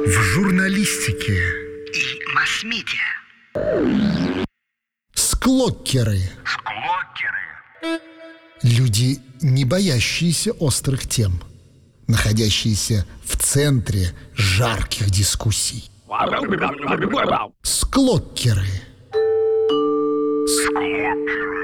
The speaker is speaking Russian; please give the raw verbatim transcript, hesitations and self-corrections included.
В журналистике и масс-медиа. Склокеры. Склокеры. Люди, не боящиеся острых тем, находящиеся в центре жарких дискуссий. Склокеры. Склокеры.